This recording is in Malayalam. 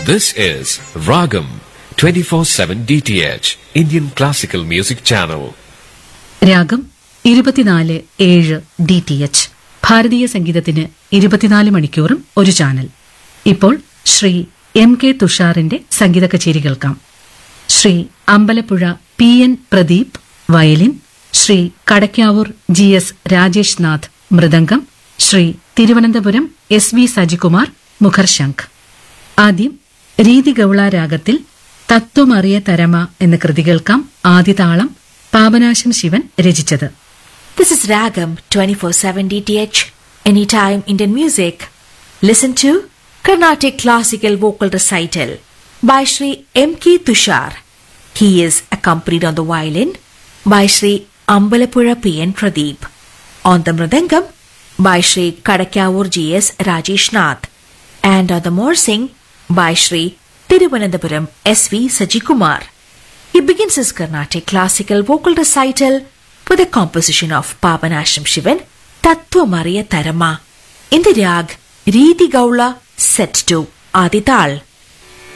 This is Ragam 24/7 DTH Indian Classical Music Channel. രാഗം 24/7 DTH ഭാരതീയ സംഗീതത്തിന് 24 മണിക്കൂറും ഒരു ചാനൽ. ഇപ്പോൾ ശ്രീ MK തുഷാറിന്റെ സംഗീത കച്ചേരി കേൾക്കാം. Shri Ambalappuzha PN Pradeep violin, Shri Kadakkavoor GS Rajesh Nath mridangam, Shri Thiruvananthapuram SV Sajikumar മുഖർശംഖ്. ആദ്യം രീതിഗൗള രാഗത്തിൽ തത്വമറിയ തരമ എന്ന കൃതി കേൾക്കാം. ആദിതാളം പാപനാശം ശിവൻ രചിച്ചത്. This is Ragam 24/7 DTH, anytime Indian music. Listen to Carnatic Classical Vocal Recital by Shri MK Tushar. He is accompanied on the violin by Shri Ambalappuzha PN Pradeep, on the mridangam by Shri Kadakavur GS Rajesh Nath, and on the morsing by Shri Tiruvananthapuram SV Sajikumar. He begins his Carnatic Classical Vocal Recital with a composition of Papanasham Shivan, Tattvamariya Tarama, in the rag Riti Gaula, set to Adital.